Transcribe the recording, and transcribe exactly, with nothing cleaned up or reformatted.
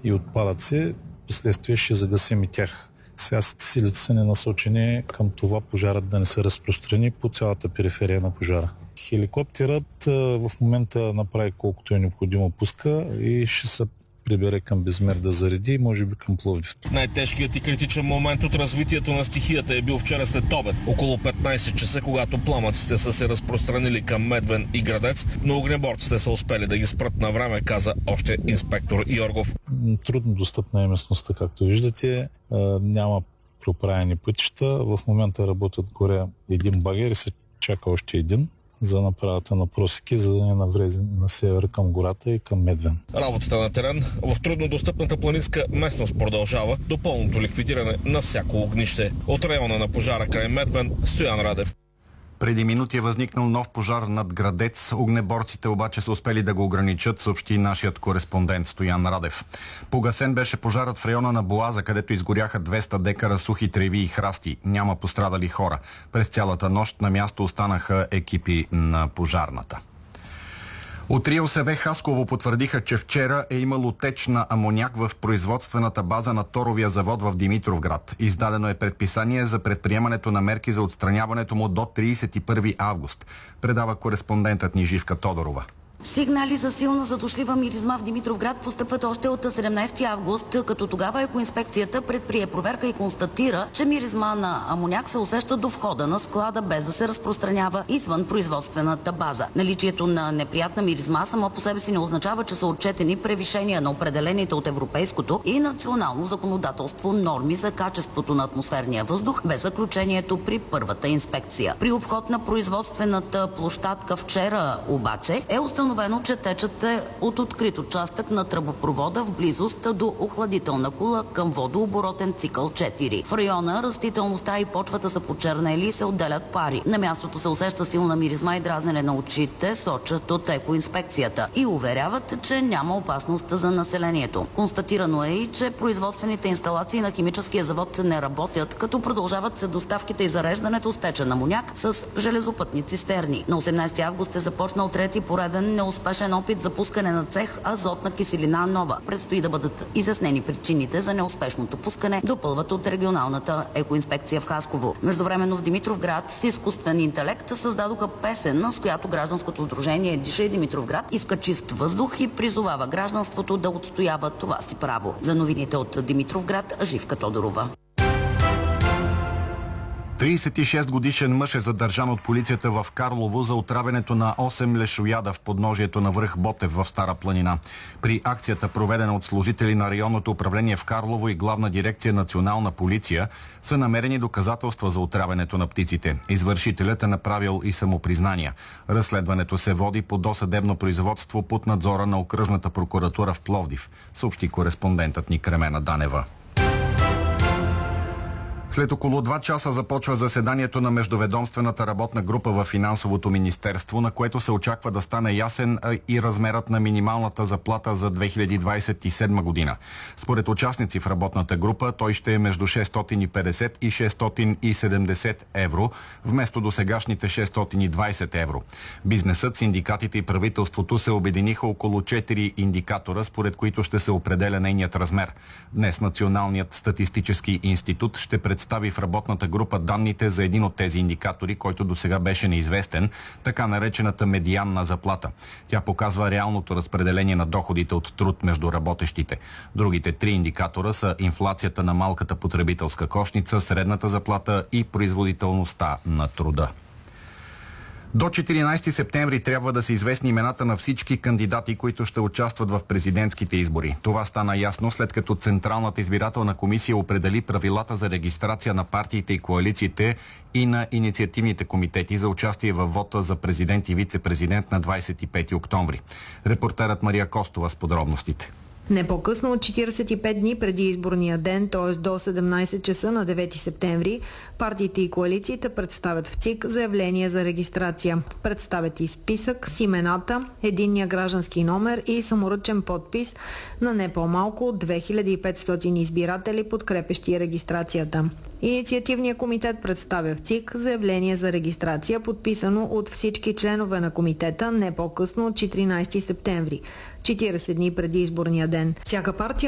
и отпадъци, последствие ще загасим и тях. Сега силите са не насочени към това пожарът да не се разпространи по цялата периферия на пожара. Хеликоптерът в момента направи колкото е необходимо пуска и ще се прибере към Безмер да зареди и може би към Пловдив. Най-тежкият и критичен момент от развитието на стихията е бил вчера след обед, около петнайсет часа, когато пламъците са се разпространили към Медвен и Градец, но огнеборците са успели да ги спрат на време, каза още инспектор Йоргов. Трудно достъпна е местността, както виждате. Няма проправени пътища. В момента работят горе един багер и се чака още един за направата на просеки, за да не навреди на север към гората и към Медвен. Работата на терен в труднодостъпната планинска местност продължава до пълното ликвидиране на всяко огнище. От района на пожара край Медвен, Стоян Радев. Преди минути е възникнал нов пожар над Градец. Огнеборците обаче са успели да го ограничат, съобщи нашият кореспондент Стоян Радев. Погасен беше пожарът в района на Боаза, където изгоряха двеста декара сухи треви и храсти. Няма пострадали хора. През цялата нощ на място останаха екипи на пожарната. От РИОСВ Хасково потвърдиха, че вчера е имало теч на амоняк в производствената база на торовия завод в Димитровград. Издадено е предписание за предприемането на мерки за отстраняването му до трийсет и първи август. Предава кореспондентът ни Живка Тодорова. Сигнали за силна задушлива миризма в Димитровград постъпват още от седемнайсети август, като тогава екоинспекцията предприе проверка и констатира, че миризма на амоняк се усеща до входа на склада, без да се разпространява извън производствената база. Наличието на неприятна миризма само по себе си не означава, че са отчетени превишения на определените от европейското и национално законодателство норми за качеството на атмосферния въздух, без заключението при първата инспекция. При обход на производствената площадка вчера обаче е установено, че течът е от открит участък на тръбопровода в близост до охладителна кула към водооборотен цикъл четири. В района растителността и почвата са почернели и се отделят пари. На мястото се усеща силна миризма и дразнене на очите, сочат от екоинспекцията и уверяват, че няма опасност за населението. Констатирано е и, че производствените инсталации на химическия завод не работят, като продължават доставките и зареждането с течен амоняк с железопътни цистерни. На осемнайсети август е започнал трети пореден неуспешен опит за пускане на цех азотна киселина нова. Предстои да бъдат изяснени причините за неуспешното пускане, допълват от регионалната екоинспекция в Хасково. Междувременно в Димитровград с изкуствен интелект създадоха песен, с която гражданското сдружение Дишай Димитровград иска чист въздух и призовава гражданството да отстоява това си право. За новините от Димитровград, Живка Тодорова. трийсет и шест годишен мъж е задържан от полицията в Карлово за отравянето на осем лешояда в подножието на връх Ботев в Стара планина. При акцията, проведена от служители на районното управление в Карлово и Главна дирекция Национална полиция, са намерени доказателства за отравянето на птиците. Извършителят е направил и самопризнания. Разследването се води по досъдебно производство под надзора на Окръжната прокуратура в Пловдив, съобщи кореспондентът ни Кремена Данева. След около два часа започва заседанието на Междуведомствената работна група в Финансовото министерство, на което се очаква да стане ясен и размерът на минималната заплата за две хиляди двадесет и седма година. Според участници в работната група, той ще е между шестстотин и петдесет и шестстотин и седемдесет евро, вместо досегашните шестстотин и двадесет евро. Бизнесът, синдикатите и правителството се обединиха около четири индикатора, според които ще се определя нейният размер. Днес Националният статистически институт ще представи представи в работната група данните за един от тези индикатори, който досега беше неизвестен, така наречената медианна заплата. Тя показва реалното разпределение на доходите от труд между работещите. Другите три индикатора са инфлацията на малката потребителска кошница, средната заплата и производителността на труда. До четиринайсети септември трябва да са известни имената на всички кандидати, които ще участват в президентските избори. Това стана ясно, след като Централната избирателна комисия определи правилата за регистрация на партиите и коалициите и на инициативните комитети за участие във вота за президент и вице-президент на двадесет и пети октомври. Репортерът Мария Костова с подробностите. Не по-късно от четирийсет и пет дни преди изборния ден, т.е. до седемнайсет часа на девети септември, партиите и коалициите представят в ЦИК заявление за регистрация. Представят и списък с имената, единния граждански номер и саморъчен подпис на не по-малко от две хиляди и петстотин избиратели, подкрепещи регистрацията. Инициативният комитет представя в ЦИК заявление за регистрация, подписано от всички членове на комитета не по-късно от четиринайсети септември, четирийсет дни преди изборния ден. Всяка партия